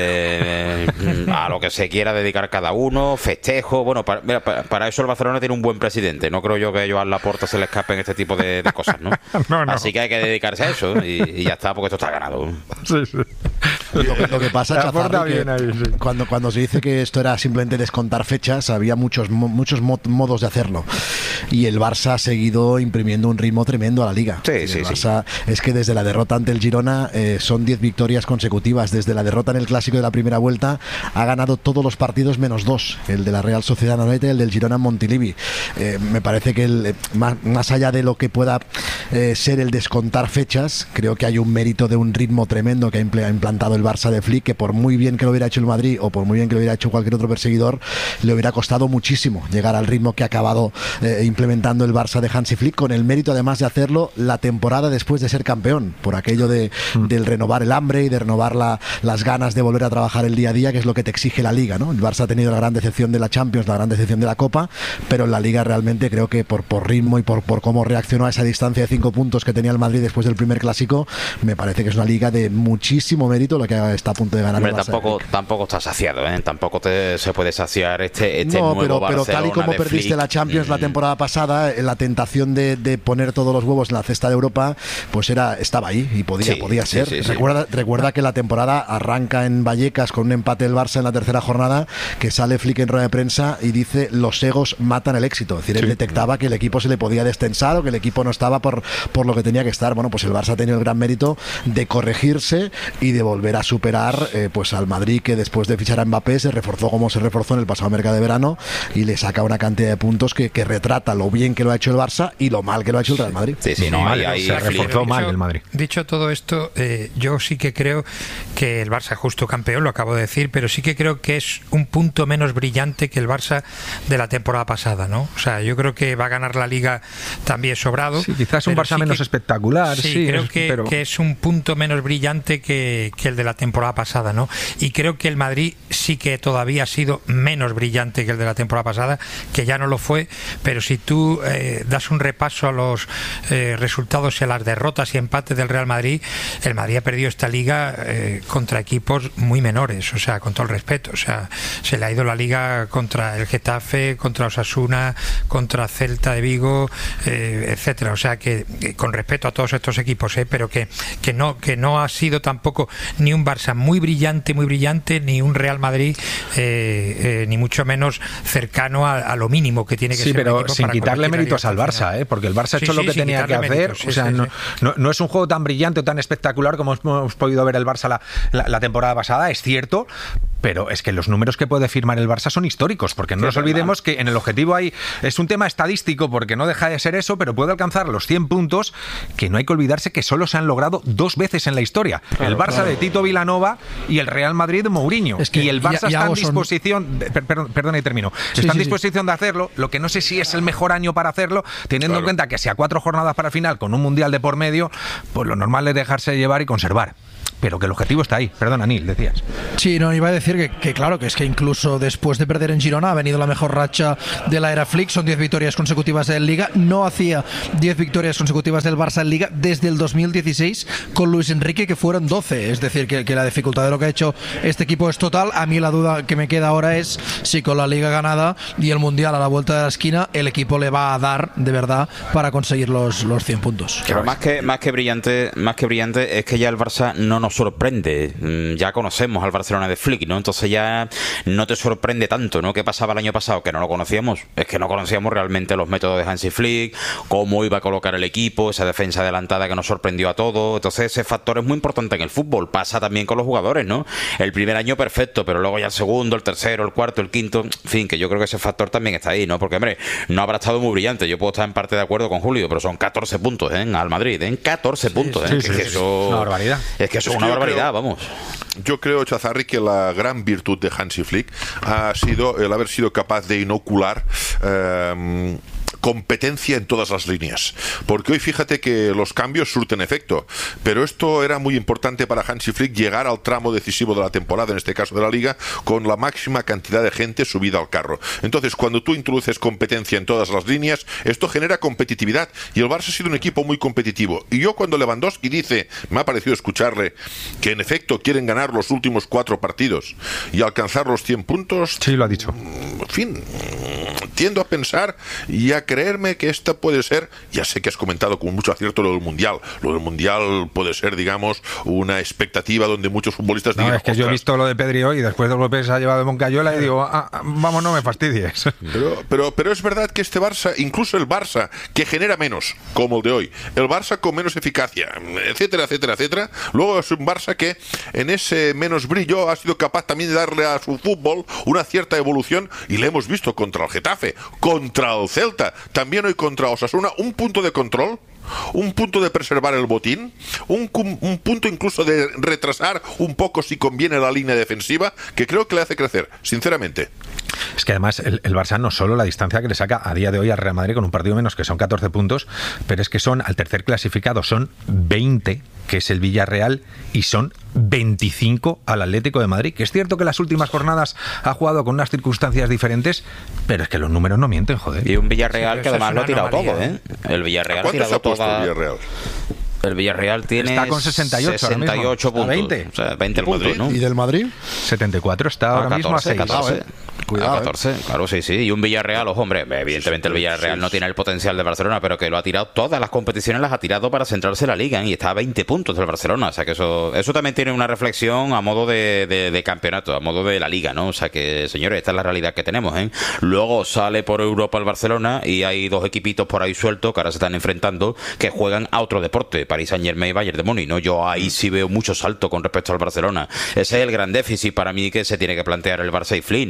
Speaker 4: eh, a lo que se quiera dedicar cada uno, festejo, bueno, para, mira, para, para eso el Barcelona tiene un buen presidente, no creo yo que a Joan Laporta se le escapen este tipo de, de cosas, ¿no?
Speaker 2: no, no.
Speaker 4: Así que hay que dedicarse a eso, y, y ya está, porque esto está ganado.
Speaker 17: Sí, sí.
Speaker 13: Lo que, lo que pasa, Chazarri, que
Speaker 17: ahí, sí.
Speaker 13: cuando, cuando se dice que esto era simplemente descontar fechas, había muchos, muchos modos de hacerlo, y el Barça ha seguido imprimiendo un ritmo tremendo a la liga.
Speaker 4: Sí,
Speaker 13: el
Speaker 4: sí,
Speaker 13: Barça sí. Es que desde la derrota ante el Girona eh, son diez victorias consecutivas. Desde la derrota en el Clásico de la primera vuelta ha ganado todos los partidos menos dos, el de la Real Sociedad Anoeta y el del Girona en Montilivi. Eh, me parece que el, más, más allá de lo que pueda eh, ser el descontar fechas, creo que hay un mérito de un ritmo tremendo que ha implantado el Barça de Flick, que por muy bien que lo hubiera hecho el Madrid o por muy bien que lo hubiera hecho cualquier otro perseguidor, le hubiera costado muchísimo llegar al ritmo que ha acabado eh, implementando el Barça de Hansi Flick, con el mérito además de hacerlo la temporada después de ser campeón, por aquello de, mm. del renovar el hambre y de renovar la, las ganas de volver a trabajar el día a día, que es lo que te exige la Liga, ¿no? El Barça ha tenido la gran decepción de la Champions, la gran decepción de la Copa, pero en la Liga realmente creo que por, por ritmo y por, por cómo reaccionó a esa distancia de cinco puntos que tenía el Madrid después del primer Clásico, me parece que es una Liga de muchísimo mérito la que está a punto de ganar.
Speaker 4: Hombre,
Speaker 13: el Barça.
Speaker 4: Tampoco, tampoco está saciado, ¿eh? Tampoco te, se puede saciar este, este
Speaker 13: no,
Speaker 4: nuevo
Speaker 13: pero,
Speaker 4: Barcelona.
Speaker 13: pero tal y como perdiste
Speaker 4: Flick,
Speaker 13: la Champions
Speaker 4: mmm.
Speaker 13: la temporada pasada, la tentación de, de poner todos los huevos en la cesta de Europa, pues era estaba ahí y podía,
Speaker 4: sí,
Speaker 13: podía ser.
Speaker 4: Sí, sí,
Speaker 13: recuerda,
Speaker 4: sí.
Speaker 13: recuerda que la temporada arranca en Vallecas con un empate del Barça en la tercera jornada, que sale Flick en rueda de prensa y dice: los egos matan el éxito. Es decir, sí. él detectaba que el equipo se le podía destensar o que el equipo no estaba por, por lo que tenía que estar. Bueno, pues el Barça ha tenido el gran mérito de corregirse y de volver a superar eh, pues al Madrid, que después de fichar a Mbappé se reforzó como se reforzó en el pasado mercado de verano, y le saca una cantidad de puntos que, que retrata lo bien que lo ha hecho el Barça y lo mal que lo ha hecho el Real Madrid.
Speaker 4: Sí, sí, no,
Speaker 2: mal,
Speaker 4: ahí, ahí
Speaker 2: se
Speaker 17: reforzó mal el Madrid.
Speaker 2: Dicho todo esto, eh, yo sí que creo que el Barça justo campeón, lo acabo de decir, pero sí que creo que es un punto menos brillante que el Barça de la temporada pasada, ¿no? O sea, yo creo que va a ganar la Liga también sobrado.
Speaker 17: Sí, quizás un Barça
Speaker 2: sí
Speaker 17: menos
Speaker 2: que,
Speaker 17: espectacular.
Speaker 2: Sí,
Speaker 17: sí
Speaker 2: creo
Speaker 17: es,
Speaker 2: que,
Speaker 17: pero...
Speaker 2: que es un punto menos brillante brillante que, que el de la temporada pasada, ¿no? Y creo que el Madrid sí que todavía ha sido menos brillante que el de la temporada pasada, que ya no lo fue, pero si tú eh, das un repaso a los eh, resultados y a las derrotas y empates del Real Madrid, el Madrid ha perdido esta liga eh, contra equipos muy menores, o sea, con todo el respeto, o sea, se le ha ido la liga contra el Getafe, contra Osasuna, contra Celta de Vigo, eh, etcétera, o sea, que, que con respeto a todos estos equipos, eh, pero que, que no que no ha sido tampoco ni un Barça muy brillante, muy brillante, ni un Real Madrid eh, eh, ni mucho menos cercano a, a lo mínimo que tiene que
Speaker 17: sí,
Speaker 2: ser
Speaker 17: pero
Speaker 2: un equipo
Speaker 17: sin
Speaker 2: para
Speaker 17: quitarle méritos al Barça, ¿eh? Porque el Barça ha hecho sí, lo que sí, tenía que hacer, méritos, sí, o sea, sí, no, sí. No, no es un juego tan brillante o tan espectacular como hemos podido ver el Barça la, la, la temporada pasada, es cierto, pero es que los números que puede firmar el Barça son históricos, porque no sí, nos olvidemos que en el objetivo hay, es un tema estadístico, porque no deja de ser eso, pero puede alcanzar los cien puntos, que no hay que olvidarse que solo se han logrado dos veces en la historia, claro, el Barça claro. de Tito Vilanova y el Real Madrid de Mourinho, es que y el Barça ya, ya está en disposición, son... perdón, perdona y termino, sí, está sí, en disposición sí. de hacerlo, lo que no sé si es el mejor año para hacerlo, teniendo claro. en cuenta que si a cuatro jornadas para el final, con un Mundial de por medio, pues lo normal es dejarse llevar y conservar. Pero que el objetivo está ahí. Perdón, Anil, decías.
Speaker 18: Sí, no, iba a decir que, que claro, que es que incluso después de perder en Girona ha venido la mejor racha de la era Flick, son diez victorias consecutivas en Liga, no hacía diez victorias consecutivas del Barça en Liga desde el dos mil dieciséis con Luis Enrique, que fueron doce, es decir, que, que la dificultad de lo que ha hecho este equipo es total. A mí la duda que me queda ahora es si con la Liga ganada y el Mundial a la vuelta de la esquina, el equipo le va a dar de verdad para conseguir los, los cien puntos.
Speaker 4: Pero más que, más que brillante, más que brillante es que ya el Barça no nos sorprende. Ya conocemos al Barcelona de Flick, ¿no? Entonces ya no te sorprende tanto, ¿no? ¿Qué pasaba el año pasado? Que no lo conocíamos. Es que no conocíamos realmente los métodos de Hansi Flick, cómo iba a colocar el equipo, esa defensa adelantada que nos sorprendió a todos. Entonces ese factor es muy importante en el fútbol. Pasa también con los jugadores, ¿no? El primer año perfecto, pero luego ya el segundo, el tercero, el cuarto, el quinto, en fin, que yo creo que ese factor también está ahí, ¿no? Porque, hombre, no habrá estado muy brillante. Yo puedo estar en parte de acuerdo con Julio, pero son catorce puntos, ¿eh? Al Madrid, ¿eh? catorce sí, puntos, ¿eh? Sí, sí,
Speaker 17: es que
Speaker 4: sí, eso...
Speaker 17: es una barbaridad.
Speaker 4: Es que eso es, es una barbaridad. Vamos.
Speaker 23: Yo creo, Chazarri, que la gran virtud de Hansi Flick ha sido el haber sido capaz de inocular eh, competencia en todas las líneas, porque hoy fíjate que los cambios surten efecto, pero esto era muy importante para Hansi Flick, llegar al tramo decisivo de la temporada, en este caso de la Liga, con la máxima cantidad de gente subida al carro. Entonces, cuando tú introduces competencia en todas las líneas, esto genera competitividad, y el Barça ha sido un equipo muy competitivo. Y yo, cuando Lewandowski dice, me ha parecido escucharle, que en efecto quieren ganar los últimos cuatro partidos y alcanzar los cien puntos,
Speaker 17: sí, lo ha dicho.
Speaker 23: En fin, tiendo a pensar y a creerme que esta puede ser, ya sé que has comentado con mucho acierto lo del Mundial, lo del Mundial puede ser, digamos, una expectativa donde muchos futbolistas
Speaker 17: no,
Speaker 23: digan,
Speaker 17: es que yo he visto lo de Pedri hoy y después de López se ha llevado de Moncayola y digo, ah, vamos, no me fastidies.
Speaker 23: Pero, pero, pero es verdad que este Barça, incluso el Barça que genera menos, como el de hoy, el Barça con menos eficacia, etcétera, etcétera, etcétera, luego es un Barça que en ese menos brillo ha sido capaz también de darle a su fútbol una cierta evolución, y le hemos visto contra el Getafe, contra el Celta, también hoy contra Osasuna, un punto de control, un punto de preservar el botín, un, un punto incluso de retrasar un poco si conviene la línea defensiva, que creo que le hace crecer, sinceramente.
Speaker 17: Es que además el, el Barça no solo la distancia que le saca a día de hoy al Real Madrid con un partido menos, que son catorce puntos, pero es que son al tercer clasificado, son veinte, que es el Villarreal, y son veinticinco al Atlético de Madrid, que es cierto que las últimas jornadas ha jugado con unas circunstancias diferentes, pero es que los números no mienten, joder.
Speaker 4: Y un Villarreal sí, que además lo ha tirado todo, ¿eh? El Villarreal ha tirado todo. El Villarreal? El Villarreal tiene
Speaker 17: está con sesenta y ocho,
Speaker 4: sesenta y ocho puntos.
Speaker 17: veinte.
Speaker 4: O sea, veinte el Madrid, ¿no?
Speaker 13: ¿Y del Madrid?
Speaker 17: setenta y cuatro, está ahora
Speaker 4: catorce,
Speaker 17: mismo a seis.
Speaker 4: catorce.
Speaker 13: Cuidado,
Speaker 4: a catorce, eh. Claro, sí, sí. Y un Villarreal, ojo, hombre, evidentemente el Villarreal no tiene el potencial de Barcelona, pero que lo ha tirado, todas las competiciones las ha tirado para centrarse en la Liga, ¿eh? Y está a veinte puntos del Barcelona. O sea que eso eso también tiene una reflexión a modo de, de, de campeonato, a modo de la Liga, ¿no? O sea que, señores, esta es la realidad que tenemos, ¿eh? Luego sale por Europa el Barcelona y hay dos equipitos por ahí sueltos que ahora se están enfrentando que juegan a otro deporte, Paris Saint-Germain y Bayern de Múnich, ¿no? Yo ahí sí veo mucho salto con respecto al Barcelona. Ese es el gran déficit para mí que se tiene que plantear el Barça y Flick, ¿no? El,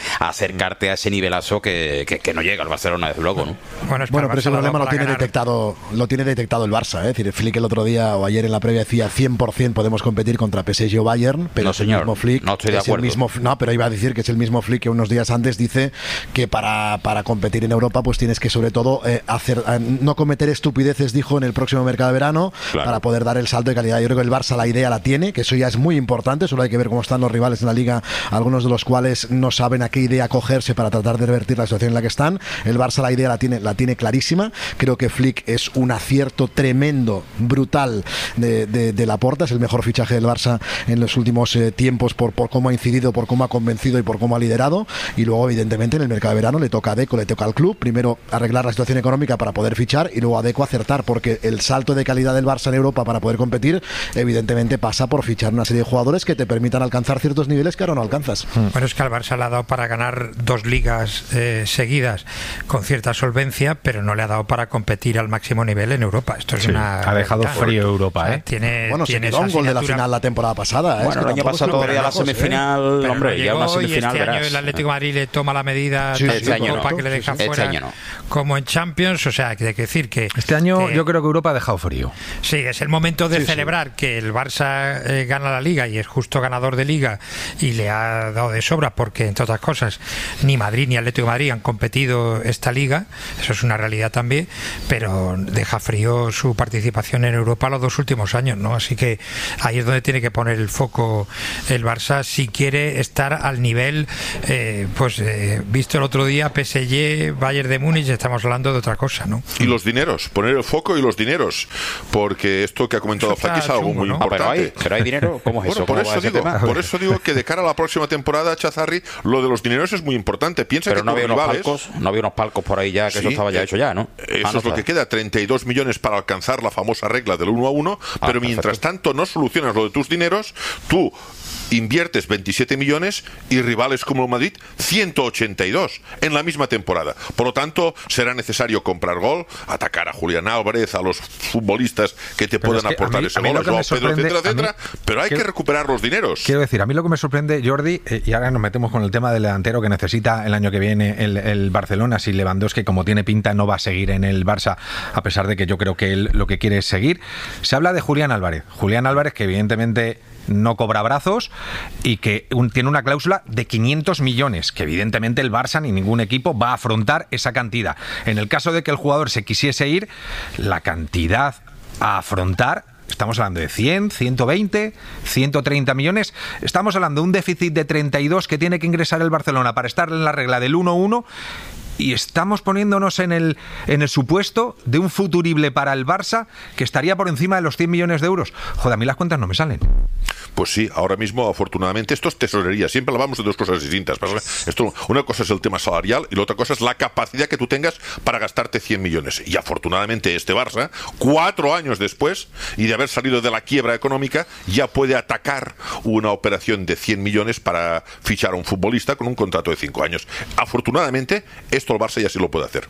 Speaker 4: acercarte a ese nivelazo que, que, que no llega al Barcelona, desde luego, ¿no?
Speaker 13: Bueno, bueno pero ese problema lo tiene detectado lo tiene detectado el Barça, ¿eh? Es decir, Flick el otro día o ayer en la previa decía cien por ciento podemos competir contra P S G o Bayern, pero
Speaker 4: no,
Speaker 13: es el
Speaker 4: señor,
Speaker 13: mismo Flick,
Speaker 4: no estoy de
Speaker 13: es
Speaker 4: acuerdo.
Speaker 13: El mismo, no, pero iba a decir que es el mismo Flick que unos días antes dice que para, para competir en Europa pues tienes que sobre todo eh, hacer eh, no cometer estupideces, dijo, en el próximo mercado de verano, claro, para poder dar el salto de calidad. Yo creo que el Barça la idea la tiene, que eso ya es muy importante, solo hay que ver cómo están los rivales en la Liga, algunos de los cuales no saben a qué idea cogerse para tratar de revertir la situación en la que están. El Barça la idea la tiene, la tiene clarísima. Creo que Flick es un acierto tremendo, brutal de, de, de Laporta, es el mejor fichaje del Barça en los últimos eh, tiempos por, por cómo ha incidido, por cómo ha convencido y por cómo ha liderado. Y luego evidentemente en el mercado de verano le toca a Deco, le toca al club primero arreglar la situación económica para poder fichar y luego a Deco acertar, porque el salto de calidad del Barça en Europa para poder competir evidentemente pasa por fichar una serie de jugadores que te permitan alcanzar ciertos niveles que ahora no alcanzas.
Speaker 2: Bueno, es que al Barça le ha dado para ganar dos ligas eh, seguidas con cierta solvencia, pero no le ha dado para competir al máximo nivel en Europa. Esto es sí, una
Speaker 17: ha dejado realidad. Frío Europa, ¿eh? O sea,
Speaker 2: tiene,
Speaker 13: bueno,
Speaker 2: tiene
Speaker 13: se quedó un gol de la final la temporada pasada, ¿eh?
Speaker 4: Bueno, es que el año pasado todavía la semifinal,
Speaker 2: ¿eh?
Speaker 4: hombre,
Speaker 2: no
Speaker 4: ya una
Speaker 2: y
Speaker 4: semifinal
Speaker 2: este
Speaker 4: verás.
Speaker 2: año el Atlético de Madrid le toma la medida
Speaker 17: sí,
Speaker 2: tanto
Speaker 17: este
Speaker 2: en
Speaker 17: año
Speaker 2: Copa
Speaker 17: no.
Speaker 2: que le dejan
Speaker 4: este
Speaker 2: fuera
Speaker 4: año no.
Speaker 2: como en Champions, o sea, hay que decir que
Speaker 17: este año
Speaker 2: que,
Speaker 17: yo creo que Europa ha dejado frío.
Speaker 2: Sí, es el momento de
Speaker 17: sí,
Speaker 2: celebrar
Speaker 17: sí.
Speaker 2: que el Barça eh, gana la Liga y es justo ganador de Liga y le ha dado de sobra porque, entre otras cosas, ni Madrid ni Atlético de Madrid han competido esta Liga, eso es una realidad también, pero deja frío su participación en Europa los dos últimos años, ¿no? Así que ahí es donde tiene que poner el foco el Barça si quiere estar al nivel, eh, pues eh, visto el otro día P S G, Bayern de Múnich, estamos hablando de otra cosa, ¿no?
Speaker 23: Y los dineros, poner el foco y los dineros, porque esto que ha comentado Flaki es algo muy
Speaker 4: ¿no?
Speaker 23: importante.
Speaker 4: Ah, pero, hay, pero hay dinero, ¿cómo es
Speaker 23: bueno,
Speaker 4: eso?
Speaker 23: por
Speaker 4: ¿Cómo
Speaker 23: eso digo,
Speaker 4: tema?
Speaker 23: por eso digo que de cara a la próxima temporada, Chazarri, lo de los dineros es muy importante. Piensa
Speaker 4: pero
Speaker 23: que
Speaker 4: no había unos
Speaker 23: rivales,
Speaker 4: palcos, no había unos palcos por ahí ya, que
Speaker 23: sí,
Speaker 4: eso estaba ya
Speaker 23: eh,
Speaker 4: hecho ya, ¿no?
Speaker 23: Eso
Speaker 4: ah, no
Speaker 23: es lo
Speaker 4: está.
Speaker 23: que queda, treinta y dos millones para alcanzar la famosa regla del uno a uno,
Speaker 4: Ah,
Speaker 23: pero mientras tanto no solucionas lo de tus dineros, tú inviertes veintisiete millones y rivales como el Madrid ciento ochenta y dos en la misma temporada. Por lo tanto, será necesario comprar gol, atacar a Julián Álvarez, a los futbolistas que te
Speaker 17: pero
Speaker 23: puedan
Speaker 17: es que
Speaker 23: aportar
Speaker 17: mí,
Speaker 23: ese gol, Pedro, etcétera, etcétera, pero hay que, que recuperar los dineros.
Speaker 17: Quiero decir, a mí lo que me sorprende, Jordi, eh, y ahora nos metemos con el tema del delantero que necesita el año que viene el, el Barcelona, si Lewandowski, como tiene pinta, no va a seguir en el Barça, a pesar de que yo creo que él lo que quiere es seguir. Se habla de Julián Álvarez. Julián Álvarez, que evidentemente no cobra brazos y que un, tiene una cláusula de quinientos millones, que evidentemente el Barça ni ningún equipo va a afrontar esa cantidad. En el caso de que el jugador se quisiese ir, la cantidad a afrontar, estamos hablando de cien, ciento veinte, ciento treinta millones, estamos hablando de un déficit de treinta y dos que tiene que ingresar el Barcelona para estar en la regla del uno a uno. Y estamos poniéndonos en el, en el supuesto de un futurible para el Barça que estaría por encima de los cien millones de euros. Joder, a mí las cuentas no me salen.
Speaker 23: Pues sí, ahora mismo, afortunadamente, esto es tesorería. Siempre hablamos de dos cosas distintas. Esto, una cosa es el tema salarial y la otra cosa es la capacidad que tú tengas para gastarte cien millones. Y afortunadamente este Barça, cuatro años después, y de haber salido de la quiebra económica, ya puede atacar una operación de cien millones para fichar a un futbolista con un contrato de cinco años. Afortunadamente, esto el Barça ya sí lo puede hacer.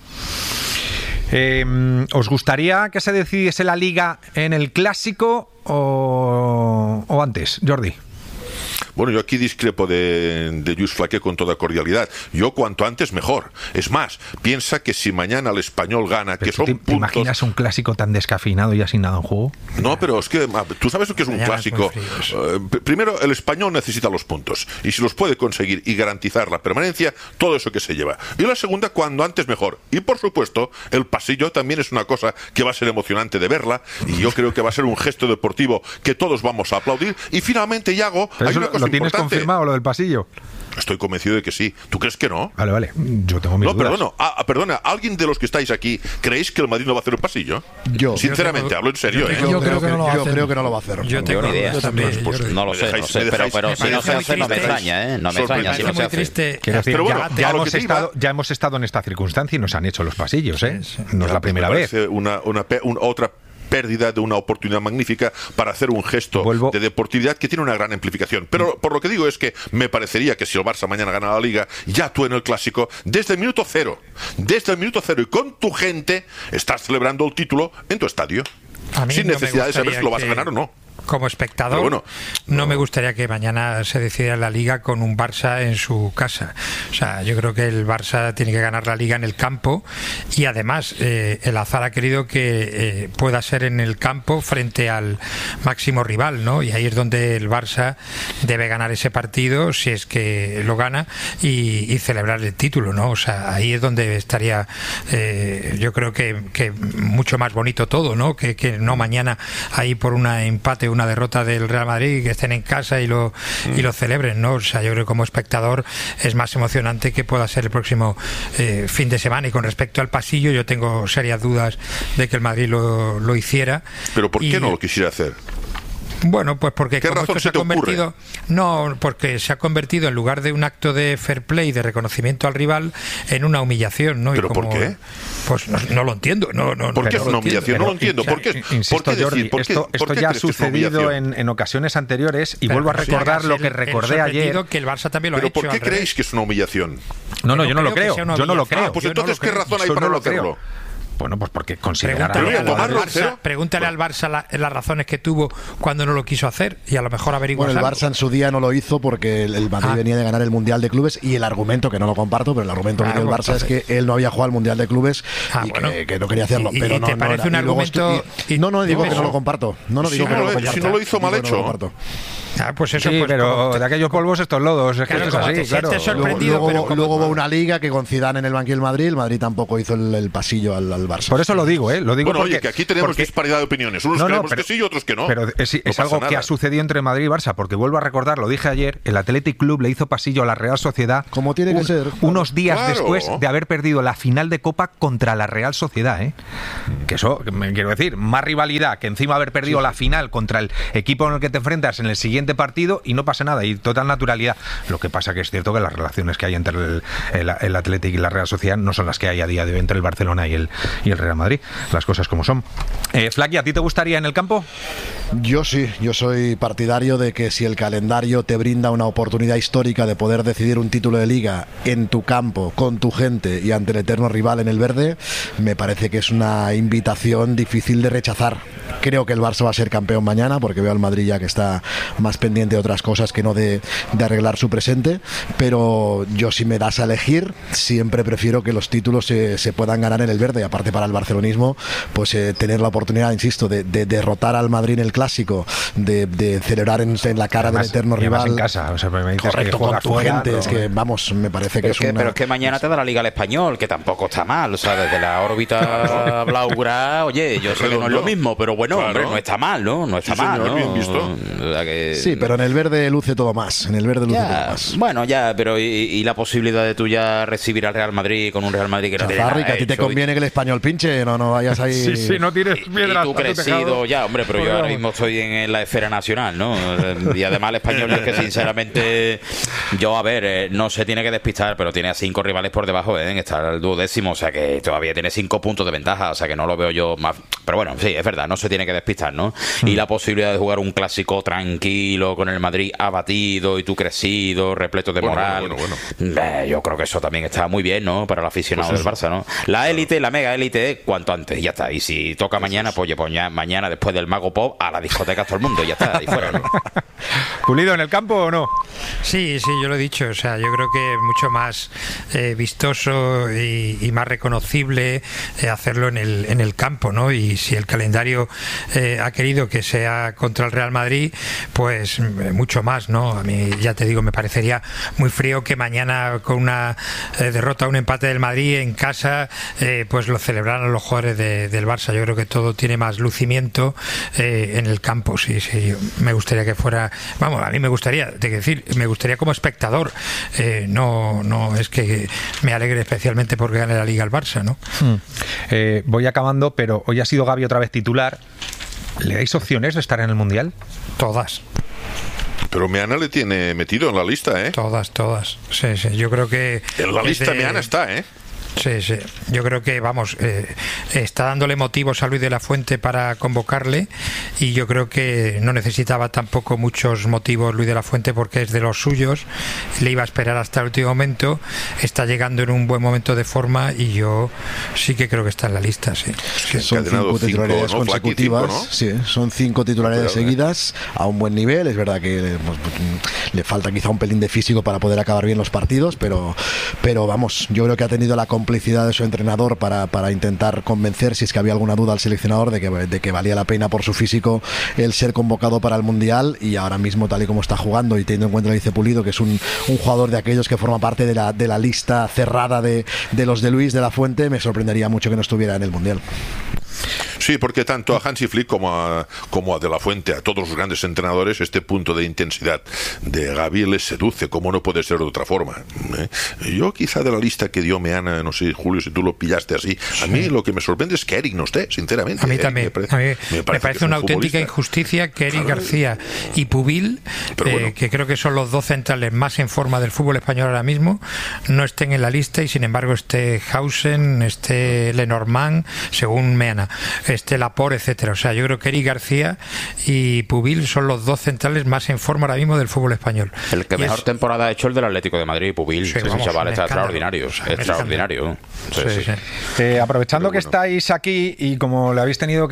Speaker 17: Eh, ¿Os gustaría que se decidiese la Liga en el Clásico o, o antes, Jordi?
Speaker 23: Bueno, yo aquí discrepo de, de Lluís Flaqué con toda cordialidad. Yo cuanto antes mejor. Es más, piensa que si mañana el Español gana, pero que son
Speaker 17: te,
Speaker 23: puntos...
Speaker 17: ¿Te imaginas un clásico tan descafeinado y así nada en juego?
Speaker 23: No, pero es que tú sabes lo que es un mañana clásico. Es uh, primero, el Español necesita los puntos y si los puede conseguir y garantizar la permanencia, todo eso que se lleva. Y la segunda, cuando antes mejor. Y por supuesto, el pasillo también es una cosa que va a ser emocionante de verla y yo creo que va a ser un gesto deportivo que todos vamos a aplaudir. Y finalmente, Iago,
Speaker 17: pero
Speaker 23: hay una cosa
Speaker 17: ¿Lo tienes
Speaker 23: importante.
Speaker 17: confirmado lo del pasillo?
Speaker 23: Estoy convencido de que sí. ¿Tú crees que no?
Speaker 17: Vale, vale. Yo tengo mis
Speaker 23: no,
Speaker 17: dudas.
Speaker 23: Perdona, ah, perdona, ¿alguien de los que estáis aquí creéis que el Madrid no va a hacer un pasillo?
Speaker 13: Yo.
Speaker 23: Sinceramente,
Speaker 13: yo
Speaker 23: hablo en serio.
Speaker 13: Yo,
Speaker 23: ¿eh?
Speaker 13: yo, yo creo, que, no yo creo que no lo va a hacer.
Speaker 2: Yo tengo
Speaker 4: idea.
Speaker 2: Yo también,
Speaker 23: pues, pues,
Speaker 4: no lo sé,
Speaker 23: dejáis,
Speaker 4: no sé pero, pero si no se hace no me extraña, ¿eh? No me extraña si no se hace.
Speaker 2: Triste.
Speaker 17: Quiero decir,
Speaker 23: pero bueno,
Speaker 17: ya, ya, hemos
Speaker 23: iba,
Speaker 17: estado, ya hemos estado en esta circunstancia y nos han hecho los pasillos, ¿eh?
Speaker 2: Sí, sí.
Speaker 17: No es la primera vez.
Speaker 23: Una, una, una otra pérdida de una oportunidad magnífica para hacer un gesto
Speaker 17: Vuelvo.
Speaker 23: de deportividad que tiene una gran amplificación. Pero por lo que digo es que me parecería que si el Barça mañana gana la Liga, ya tú en el Clásico, desde el minuto cero, desde el minuto cero y con tu gente, estás celebrando el título en tu estadio. Sin
Speaker 2: no
Speaker 23: necesidad de saber si lo vas
Speaker 2: que...
Speaker 23: a ganar o no.
Speaker 2: como espectador, bueno, no, no me gustaría que mañana se decidiera la Liga con un Barça en su casa. O sea, yo creo que el Barça tiene que ganar la Liga en el campo, y además eh, el azar ha querido que eh, pueda ser en el campo frente al máximo rival, ¿no? Y ahí es donde el Barça debe ganar ese partido, si es que lo gana, y, y celebrar el título, ¿no? O sea, ahí es donde estaría eh, yo creo que, que mucho más bonito todo, ¿no? Que, que no mañana ahí por un empate, una derrota del Real Madrid, que estén en casa y lo y lo celebren, ¿no? O sea, yo creo que como espectador es más emocionante que pueda ser el próximo eh, fin de semana. Y con respecto al pasillo, yo tengo serias dudas de que el Madrid lo, lo hiciera.
Speaker 23: ¿Pero por qué
Speaker 2: y,
Speaker 23: no lo quisiera hacer?
Speaker 2: Bueno, pues porque
Speaker 23: ¿Qué
Speaker 2: como
Speaker 23: razón
Speaker 2: esto se ha
Speaker 23: se te
Speaker 2: convertido,
Speaker 23: ocurre?
Speaker 2: no, porque se ha convertido en lugar de un acto de fair play, de reconocimiento al rival, en una humillación, ¿no?
Speaker 23: ¿Pero
Speaker 2: y como,
Speaker 23: por qué?
Speaker 2: Pues no, no lo entiendo, no, no.
Speaker 23: ¿Por
Speaker 2: no,
Speaker 23: qué
Speaker 2: no
Speaker 23: es una
Speaker 2: lo
Speaker 23: humillación? No lo entiendo. ¿Por qué?
Speaker 17: Insisto,
Speaker 23: ¿Por qué
Speaker 17: Jordi,
Speaker 23: decir? ¿Por qué,
Speaker 17: esto,
Speaker 23: por
Speaker 17: esto
Speaker 23: qué
Speaker 17: ya ha
Speaker 23: crees que es una
Speaker 17: sucedido
Speaker 23: humillación?
Speaker 17: en, en ocasiones anteriores, y
Speaker 2: Pero
Speaker 17: vuelvo a
Speaker 2: pues,
Speaker 17: recordar
Speaker 2: sí,
Speaker 17: lo
Speaker 2: el-
Speaker 17: que
Speaker 2: el
Speaker 17: recordé ayer.
Speaker 2: sorprendido que el Barça también lo
Speaker 23: ¿Pero
Speaker 2: ha
Speaker 23: por
Speaker 2: hecho
Speaker 23: qué
Speaker 2: al revés.
Speaker 23: creéis que es una humillación?
Speaker 17: No, no, yo no lo
Speaker 2: creo que
Speaker 17: creo.
Speaker 2: sea una
Speaker 17: Yo no lo
Speaker 2: humillación.
Speaker 17: creo.
Speaker 23: Ah, pues
Speaker 2: Yo no
Speaker 23: entonces,
Speaker 2: lo
Speaker 23: ¿qué
Speaker 2: creo.
Speaker 23: razón hay
Speaker 17: Yo
Speaker 23: para
Speaker 17: no
Speaker 23: no
Speaker 17: lo creo.
Speaker 23: hacerlo?
Speaker 17: Bueno, pues porque considerar
Speaker 2: Pregúntale,
Speaker 23: Pero,
Speaker 2: al,
Speaker 23: ¿tomarlo en
Speaker 2: Barça,
Speaker 23: cero?
Speaker 2: pregúntale al Barça la- las razones que tuvo cuando no lo quiso hacer, y a lo mejor averiguas
Speaker 13: Bueno, el
Speaker 2: algo.
Speaker 13: Barça en su día no lo hizo porque el, el Madrid
Speaker 2: Ah.
Speaker 13: venía de ganar el Mundial de Clubes, y el argumento, que no lo comparto, pero el argumento que
Speaker 2: Claro,
Speaker 13: dio el Barça
Speaker 2: entonces-
Speaker 13: es que él no había jugado al Mundial de Clubes
Speaker 2: Ah,
Speaker 13: y
Speaker 2: bueno.
Speaker 13: que, que no quería hacerlo.
Speaker 2: ¿Y- y
Speaker 13: pero no,
Speaker 2: te
Speaker 13: no
Speaker 2: parece
Speaker 13: era-
Speaker 2: un
Speaker 13: y luego
Speaker 2: argumento
Speaker 13: estu- y- No, no, digo que no
Speaker 2: eso?
Speaker 13: lo comparto. No, no
Speaker 23: Si
Speaker 13: digo
Speaker 23: no
Speaker 13: que
Speaker 23: lo-
Speaker 13: no lo
Speaker 23: si
Speaker 13: comparto.
Speaker 23: no lo hizo mal
Speaker 13: Digo que no lo
Speaker 23: hecho.
Speaker 13: comparto.
Speaker 2: Ah, pues eso,
Speaker 17: Sí,
Speaker 2: pues,
Speaker 17: pero
Speaker 2: como-
Speaker 17: de aquellos polvos estos lodos, es que
Speaker 2: Claro,
Speaker 17: esto es
Speaker 2: como
Speaker 17: así,
Speaker 2: te
Speaker 17: claro.
Speaker 2: sientes
Speaker 13: Luego,
Speaker 2: sorprendido,
Speaker 13: luego,
Speaker 2: pero como-
Speaker 13: luego hubo una liga que con Zidane en el banquillo del Madrid, el Madrid tampoco hizo el, el pasillo al, al Barça.
Speaker 17: Por eso lo digo, ¿eh? Lo digo
Speaker 23: Bueno,
Speaker 17: porque,
Speaker 23: oye, que aquí tenemos
Speaker 17: porque-
Speaker 23: disparidad de opiniones. Unos
Speaker 17: No, no,
Speaker 23: creemos
Speaker 17: pero-
Speaker 23: que sí y otros que no.
Speaker 17: Pero es,
Speaker 23: No
Speaker 17: es
Speaker 23: pasa
Speaker 17: algo que
Speaker 23: nada.
Speaker 17: ha sucedido entre Madrid y Barça, porque vuelvo a recordar, lo dije ayer, el Athletic Club le hizo pasillo a la Real Sociedad
Speaker 13: Como tiene que
Speaker 17: un-
Speaker 13: ser.
Speaker 17: unos días
Speaker 23: Claro.
Speaker 17: después de haber perdido la final de Copa contra la Real Sociedad, ¿eh? Que eso, que me quiero decir, más rivalidad que encima haber perdido la final contra el equipo en el que te enfrentas en el siguiente partido y no pasa nada, y total naturalidad. Lo que pasa que es cierto que las relaciones que hay entre el, el, el Athletic y la Real Sociedad no son las que hay a día de hoy entre el Barcelona y el, y el Real Madrid. Las cosas como son. Eh, Flaky, ¿a ti te gustaría en el campo?
Speaker 13: Yo sí, yo soy partidario de que si el calendario te brinda una oportunidad histórica de poder decidir un título de liga en tu campo, con tu gente y ante el eterno rival en el verde, me parece que es una invitación difícil de rechazar. Creo que el Barça va a ser campeón mañana, porque veo al Madrid ya que está más pendiente de otras cosas que no de, de arreglar su presente, pero yo, si me das a elegir, siempre prefiero que los títulos se, se puedan ganar en el verde, y aparte para el barcelonismo, pues eh, tener la oportunidad, insisto, de, de derrotar al Madrid en el Clásico, de, de celebrar en, en la cara
Speaker 17: Además-
Speaker 13: del eterno
Speaker 17: y además
Speaker 13: rival.
Speaker 17: en casa, o sea, me dices
Speaker 13: Correcto,
Speaker 17: que juega
Speaker 13: con tu
Speaker 17: fuera,
Speaker 13: gente,
Speaker 17: no,
Speaker 13: es que, vamos, me parece que
Speaker 4: Pero
Speaker 13: es
Speaker 4: es que,
Speaker 13: una...
Speaker 4: pero es que mañana te da la Liga al Español, que tampoco está mal. O sea, desde la órbita blaugrana, oye, yo sé que no es lo mismo, pero bueno,
Speaker 23: Claro.
Speaker 4: hombre, no está mal, ¿no? No está
Speaker 23: Sí,
Speaker 4: mal,
Speaker 23: señor,
Speaker 4: ¿no?
Speaker 23: bien visto.
Speaker 4: O sea que-
Speaker 13: Sí, pero en el verde luce todo más, en el verde luce todo
Speaker 4: Ya,
Speaker 13: más.
Speaker 4: bueno, ya, pero y, y la posibilidad de tú ya recibir al Real Madrid con un Real Madrid que no tiene
Speaker 13: Chazarri,
Speaker 4: nada
Speaker 13: que a ti te
Speaker 4: hecho,
Speaker 13: conviene que el español pinche, no, no vayas ahí...
Speaker 17: Sí, sí, no tires
Speaker 4: y
Speaker 17: piedras
Speaker 4: tú
Speaker 17: a tu
Speaker 4: crecido
Speaker 17: tejado.
Speaker 4: ya, hombre, pero yo ahora mismo estoy en, en la esfera nacional, ¿no? Y además el español es que sinceramente yo, a ver, eh, no se tiene que despistar, pero tiene a cinco rivales por debajo, ¿eh? Está el duodécimo, o sea que todavía tiene cinco puntos de ventaja, o sea que no lo veo yo más... Pero bueno, sí, es verdad, no se tiene que despistar, ¿no? Y la posibilidad de jugar un clásico tranquilo con el Madrid abatido y tú crecido, repleto de
Speaker 23: Bueno,
Speaker 4: moral,
Speaker 23: bueno, bueno, bueno.
Speaker 4: eh, yo creo que eso también está muy bien, ¿no? Para el aficionado
Speaker 23: Pues
Speaker 4: del Barça, ¿no? La élite, la mega élite, cuanto antes, ya está. Y si toca mañana, pues, oye, pues ya mañana después del Mago Pop a la discoteca todo el mundo, ya está, ahí fuera, ¿no?
Speaker 17: ¿Pulido en el campo o no?
Speaker 2: Sí, sí, yo lo he dicho. O sea, yo creo que es mucho más eh, vistoso y, y más reconocible eh, hacerlo en el, en el campo, ¿no? Y si el calendario eh, ha querido que sea contra el Real Madrid, pues eh, mucho más, ¿no? A mí, ya te digo, me parecería muy frío que mañana con una eh, derrota, un empate del Madrid en casa, eh, pues lo celebraran los jugadores de, del Barça. Yo creo que todo tiene más lucimiento eh, en el campo. Sí, sí, yo me gustaría que fuera, vamos, a mí me gustaría, te quiero decir, me gustaría como espectador, eh, no, no es que me alegre especialmente porque gane la Liga el Barça, ¿no?
Speaker 17: Hmm. Eh, voy acabando, pero hoy ha sido Gavi otra vez titular. ¿Le dais opciones de estar en el Mundial?
Speaker 2: Todas.
Speaker 23: Pero Meana le tiene metido en la lista, ¿eh?
Speaker 2: Todas, todas. Sí, sí, yo creo que...
Speaker 23: En la lista
Speaker 2: desde-
Speaker 23: Meana está, ¿eh?
Speaker 2: Sí, sí. Yo creo que, vamos, eh, está dándole motivos a Luis de la Fuente para convocarle, y yo creo que no necesitaba tampoco muchos motivos Luis de la Fuente, porque es de los suyos, le iba a esperar hasta el último momento, está llegando en un buen momento de forma, y yo sí que creo que está en la lista, sí.
Speaker 23: Es que
Speaker 13: son cinco titularidades
Speaker 23: cinco, ¿no?
Speaker 13: consecutivas,
Speaker 23: Cinco, ¿no?
Speaker 13: sí, son cinco titularidades
Speaker 23: Pero,
Speaker 13: seguidas a un buen nivel. Es verdad que pues, le falta quizá un pelín de físico para poder acabar bien los partidos, pero, pero vamos, yo creo que ha tenido la complicidad de su entrenador para, para intentar convencer, si es que había alguna duda al seleccionador, de que, de que valía la pena por su físico el ser convocado para el Mundial. Y ahora mismo, tal y como está jugando, y teniendo en cuenta, lo dice Pulido, que es un, un jugador de aquellos que forma parte de la, de la lista cerrada de, de los de Luis de la Fuente, me sorprendería mucho que no estuviera en el Mundial.
Speaker 23: Sí, porque tanto a Hansi Flick como a, como a De la Fuente, a todos los grandes entrenadores, este punto de intensidad de Gavi les seduce, como no puede ser de otra forma. ¿eh? Yo quizá de la lista que dio Meana, no sé, Julio, si tú lo pillaste así, a mí lo que me sorprende es que Eric no esté, sinceramente.
Speaker 2: A mí
Speaker 23: Eric
Speaker 2: también.
Speaker 23: Me parece,
Speaker 2: a mí
Speaker 23: me parece,
Speaker 2: me parece
Speaker 23: que
Speaker 2: una
Speaker 23: es un
Speaker 2: auténtica
Speaker 23: futbolista.
Speaker 2: injusticia que Eric
Speaker 23: Claro.
Speaker 2: García y Pubil,
Speaker 23: bueno.
Speaker 2: eh, que creo que son los dos centrales más en forma del fútbol español ahora mismo, no estén en la lista, y sin embargo esté Hausen, esté Lenormand, según Meana, esté Laporte, etcétera. O sea, yo creo que Eric García y Pubil son los dos centrales más en forma ahora mismo del fútbol español.
Speaker 4: El que
Speaker 2: Y
Speaker 4: mejor
Speaker 2: es-
Speaker 4: temporada ha hecho el del Atlético de Madrid, Pubil.
Speaker 2: Sí,
Speaker 4: Ese
Speaker 2: vamos,
Speaker 4: chaval
Speaker 2: un
Speaker 4: está
Speaker 2: escándalo.
Speaker 4: extraordinario.
Speaker 2: O sea, un
Speaker 4: extraordinario. Sí,
Speaker 2: Sí,
Speaker 4: sí.
Speaker 2: sí.
Speaker 17: Eh, aprovechando que estáis aquí y como lo habéis tenido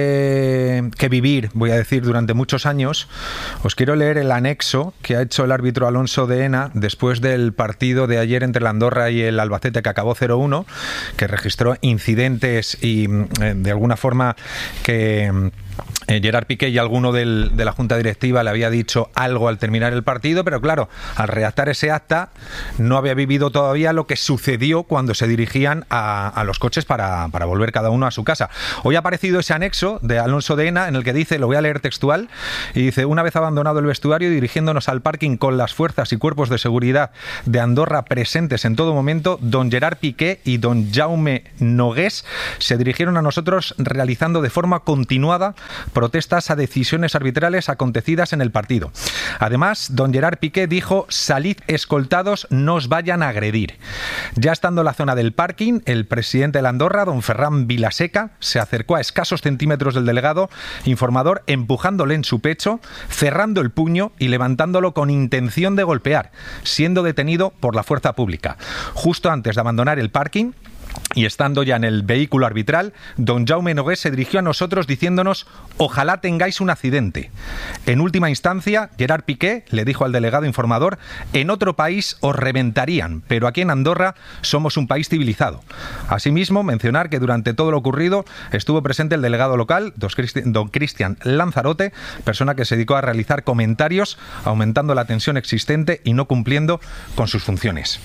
Speaker 17: que, que vivir, voy a decir, durante muchos años, os quiero leer el anexo que ha hecho el árbitro Alonso de Ena después del partido de ayer entre la Andorra y el Albacete, que acabó cero uno, que registró incidentes y eh, de alguna forma que eh, Gerard Piqué y alguno del, de la Junta Directiva le había dicho algo al terminar el partido, pero claro, al redactar ese acta no había vivido todavía lo que sucedió cuando se dirigían a, a los coches para, para volver cada uno a su casa. Hoy ha aparecido ese anexo de Alonso de Ena en el que dice, lo voy a leer textual, y dice: una vez abandonado el vestuario y dirigiéndonos al parking con las fuerzas y cuerpos de seguridad de Andorra presentes en todo momento, don Gerard Piqué y don Jaume Nogués se dirigieron a nosotros realizando de forma continuada protestas a decisiones arbitrales acontecidas en el partido. Además, don Gerard Piqué dijo: salid escoltados, no os vayan a agredir. Ya estando en la zona del parking, el presidente de la Andorra, don Ferran Vilaseca, se acercó a escasos centímetros del delegado informador, empujándole en su pecho, cerrando el puño y levantándolo con intención de golpear, siendo detenido por la fuerza pública. Justo antes de abandonar el parking y estando ya en el vehículo arbitral, don Jaume Nogués se dirigió a nosotros diciéndonos: ojalá tengáis un accidente. En última instancia, Gerard Piqué le dijo al delegado informador: en otro país os reventarían, pero aquí en Andorra somos un país civilizado. Asimismo, mencionar que durante todo lo ocurrido estuvo presente el delegado local, don Cristian Lanzarote, persona que se dedicó a realizar comentarios, aumentando la tensión existente y no cumpliendo con sus funciones.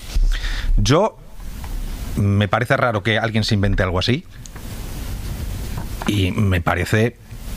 Speaker 17: Yo me parece raro que alguien se invente algo así, y me parece,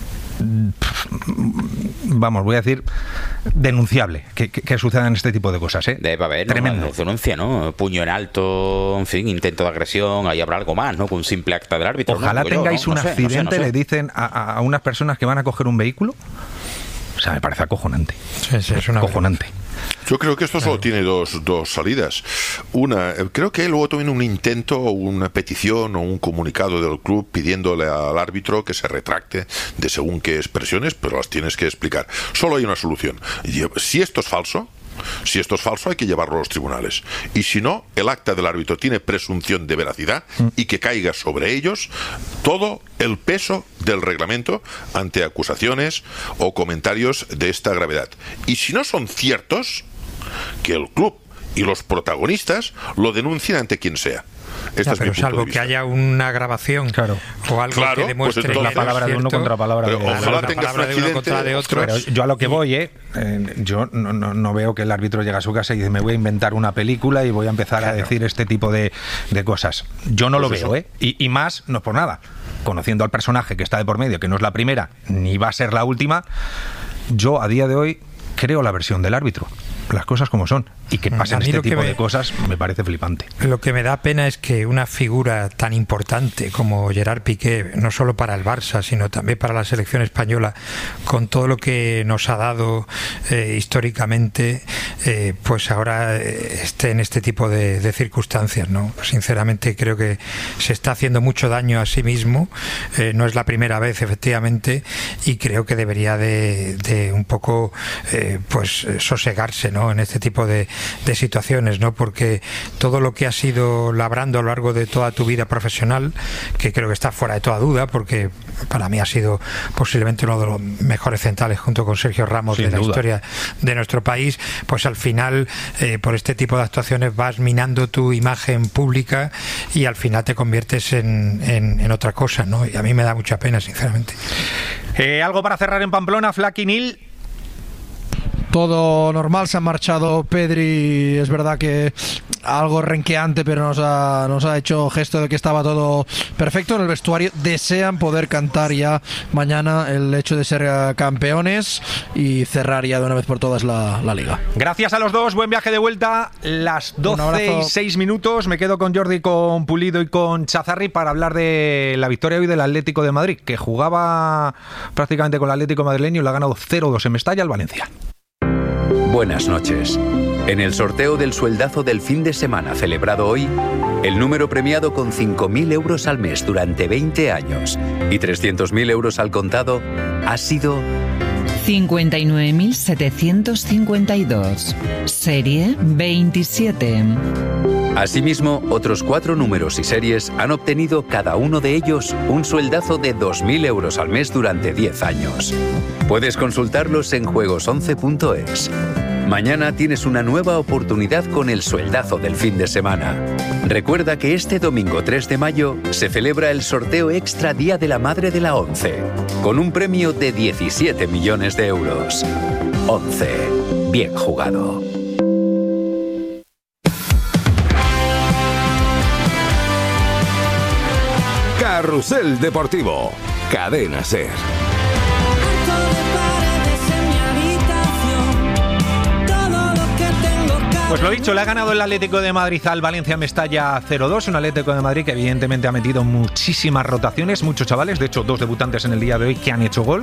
Speaker 17: vamos, voy a decir, denunciable que, que, que sucedan este tipo de cosas, ¿eh?
Speaker 4: Debe haber,
Speaker 17: tremendo.
Speaker 4: ¿no? Denuncia, ¿no? Puño en alto, en fin, intento de agresión, ahí habrá algo más, ¿no? Con un simple acta del árbitro.
Speaker 17: Ojalá
Speaker 4: ¿no? Digo
Speaker 17: tengáis
Speaker 4: yo, ¿no?
Speaker 17: un
Speaker 4: No sé,
Speaker 17: accidente,
Speaker 4: no sé, no sé.
Speaker 17: le dicen a, a unas personas que van a coger un vehículo. O sea, me parece acojonante.
Speaker 2: Sí, sí, es una
Speaker 17: acojonante.
Speaker 23: Yo creo que esto solo tiene dos, dos salidas. Una, creo que luego también un intento o una petición o un comunicado del club pidiéndole al árbitro que se retracte de según qué expresiones, pero las tienes que explicar. Solo hay una solución. Si esto es falso, si esto es falso, hay que llevarlo a los tribunales. Y si no, el acta del árbitro tiene presunción de veracidad y que caiga sobre ellos todo el peso del reglamento ante acusaciones o comentarios de esta gravedad. Y si no son ciertos, que el club y los protagonistas lo denuncien ante quien sea. Este
Speaker 2: Ya,
Speaker 23: es
Speaker 2: pero
Speaker 23: mi punto
Speaker 2: salvo
Speaker 23: de
Speaker 2: que
Speaker 23: vista.
Speaker 2: haya una grabación
Speaker 17: claro.
Speaker 2: o algo
Speaker 23: Claro,
Speaker 2: que demuestre
Speaker 23: pues entonces,
Speaker 2: que no
Speaker 17: palabra
Speaker 2: es
Speaker 17: de uno
Speaker 2: cierto,
Speaker 17: contra palabra
Speaker 23: pero
Speaker 17: de
Speaker 23: ojalá
Speaker 17: la otra.
Speaker 23: tengas
Speaker 2: palabra
Speaker 23: un
Speaker 2: de uno
Speaker 23: accidente,
Speaker 2: contra de otro.
Speaker 17: Pero yo a lo que voy, ¿eh? Eh, yo no, no, no veo que el árbitro llegue a su casa y dice: me voy a inventar una película y voy a empezar claro. a decir este tipo de, de cosas. Yo no
Speaker 23: Pues
Speaker 17: lo veo, ¿eh? Y, y más, no es por nada. Conociendo al personaje que está de por medio, que no es la primera ni va a ser la última, yo a día de hoy creo la versión del árbitro. las cosas como son. Y que pasen este tipo
Speaker 2: me,
Speaker 17: de cosas me parece flipante.
Speaker 2: Lo que me da pena es que una figura tan importante como Gerard Piqué, no solo para el Barça, sino también para la selección española, con todo lo que nos ha dado eh, históricamente, eh, pues ahora eh, esté en este tipo de, de circunstancias, ¿no? Sinceramente creo que se está haciendo mucho daño a sí mismo. Eh, no es la primera vez, efectivamente, y creo que debería de, de un poco eh, pues sosegarse, ¿no?, en este tipo de, de situaciones, ¿no? Porque todo lo que has ido labrando a lo largo de toda tu vida profesional, que creo que está fuera de toda duda, porque para mí ha sido posiblemente uno de los mejores centrales junto con Sergio Ramos Sin de la duda. historia de nuestro país, pues al final eh, por este tipo de actuaciones vas minando tu imagen pública y al final te conviertes en, en, en otra cosa, ¿no? Y a mí me da mucha pena, sinceramente.
Speaker 17: Eh, algo para cerrar en Pamplona, Flaky Nil.
Speaker 18: Todo normal, se han marchado Pedri, es verdad que algo renqueante, pero nos ha, nos ha hecho gesto de que estaba todo perfecto en el vestuario. Desean poder cantar ya mañana el hecho de ser campeones y cerrar ya de una vez por todas la, la liga.
Speaker 17: Gracias a los dos, buen viaje de vuelta. Las doce y seis minutos, me quedo con Jordi, con Pulido y con Chazarri para hablar de la victoria hoy del Atlético de Madrid, que jugaba prácticamente con el Atlético madrileño y lo ha ganado cero dos en Mestalla al Valencia.
Speaker 5: Buenas noches. En el sorteo del sueldazo del fin de semana celebrado hoy, el número premiado con cinco mil euros al mes durante veinte años y trescientos mil euros al contado ha sido
Speaker 6: cincuenta y nueve mil setecientos cincuenta y dos, serie veintisiete.
Speaker 5: Asimismo, otros cuatro números y series han obtenido cada uno de ellos un sueldazo de dos mil euros al mes durante diez años. Puedes consultarlos en juegos once punto es. Mañana tienes una nueva oportunidad con el sueldazo del fin de semana. Recuerda que este domingo tres de mayo se celebra el sorteo extra Día de la Madre de la ONCE, con un premio de diecisiete millones de euros. ONCE. Bien jugado.
Speaker 1: Carrusel Deportivo. Cadena SER.
Speaker 17: Pues lo dicho, le ha ganado el Atlético de Madrid al Valencia Mestalla cero dos, un Atlético de Madrid que evidentemente ha metido muchísimas rotaciones, muchos chavales, de hecho dos debutantes en el día de hoy que han hecho gol.